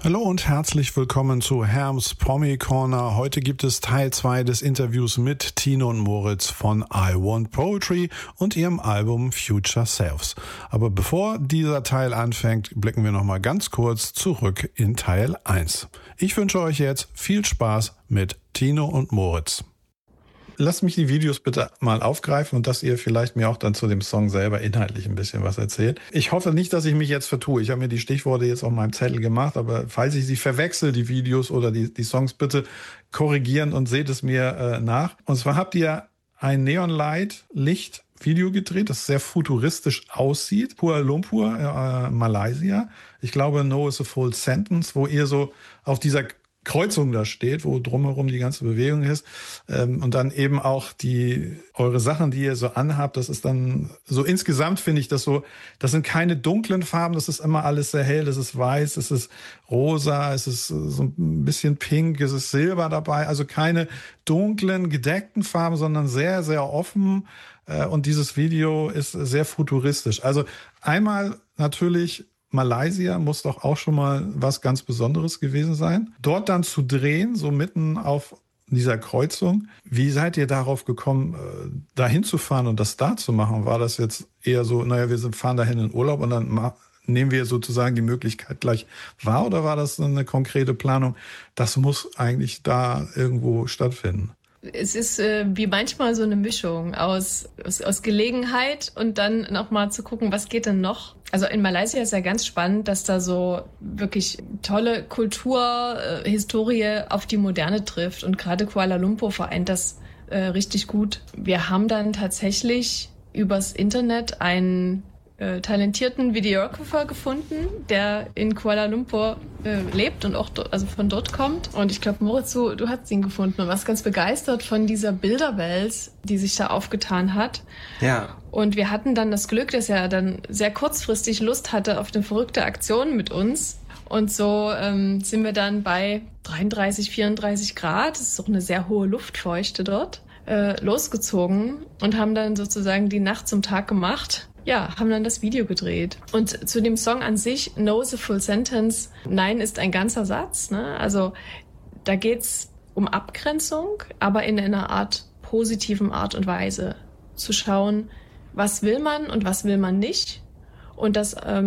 Hallo und herzlich willkommen zu Herms Promi Corner. Heute gibt es Teil 2 des Interviews mit Tino und Moritz von I Want Poetry und ihrem Album Future Selves. Aber bevor dieser Teil anfängt, blicken wir nochmal ganz kurz zurück in Teil 1. Ich wünsche euch jetzt viel Spaß mit Tino und Moritz. Lasst mich die Videos bitte mal aufgreifen und dass ihr vielleicht mir auch dann zu dem Song selber inhaltlich ein bisschen was erzählt. Ich hoffe nicht, dass ich mich jetzt vertue. Ich habe mir die Stichworte jetzt auf meinem Zettel gemacht, aber falls ich sie verwechsel, die Videos oder die Songs, bitte korrigieren und seht es mir nach. Und zwar habt ihr ein Neonlight-Licht-Video gedreht, das sehr futuristisch aussieht. Kuala Lumpur, Malaysia. Ich glaube, No is a Full Sentence, wo ihr so auf dieser Kreuzung da steht, wo drumherum die ganze Bewegung ist. Und dann eben auch eure Sachen, die ihr so anhabt, das ist dann so insgesamt finde ich das so, das sind keine dunklen Farben, das ist immer alles sehr hell, das ist weiß, es ist rosa, es ist so ein bisschen pink, es ist Silber dabei, also keine dunklen, gedeckten Farben, sondern sehr, sehr offen. Und dieses Video ist sehr futuristisch. Also einmal natürlich Malaysia muss doch auch schon mal was ganz Besonderes gewesen sein. Dort dann zu drehen, so mitten auf dieser Kreuzung. Wie seid ihr darauf gekommen, da hinzufahren und das da zu machen? War das jetzt eher so, wir fahren dahin in Urlaub und dann nehmen wir sozusagen die Möglichkeit gleich wahr? Oder war das eine konkrete Planung? Das muss eigentlich da irgendwo stattfinden. Es ist wie manchmal so eine Mischung aus Gelegenheit und dann nochmal zu gucken, was geht denn noch? Also in Malaysia ist ja ganz spannend, dass da so wirklich tolle Kultur, Historie auf die Moderne trifft. Und gerade Kuala Lumpur vereint das richtig gut. Wir haben dann tatsächlich übers Internet einen talentierten Videographer gefunden, der in Kuala Lumpur lebt und auch von dort kommt. Und ich glaube, Moritz, du hast ihn gefunden und warst ganz begeistert von dieser Bilderwelt, die sich da aufgetan hat. Ja. Und wir hatten dann das Glück, dass er dann sehr kurzfristig Lust hatte auf eine verrückte Aktion mit uns. Und so sind wir dann bei 33, 34 Grad, das ist auch eine sehr hohe Luftfeuchte dort, losgezogen und haben dann sozusagen die Nacht zum Tag gemacht. Ja, haben dann das Video gedreht. Und zu dem Song an sich, No is a Full Sentence, Nein ist ein ganzer Satz. Ne? Also da geht's um Abgrenzung, aber in einer Art positiven Art und Weise. Zu schauen, was will man und was will man nicht. Und das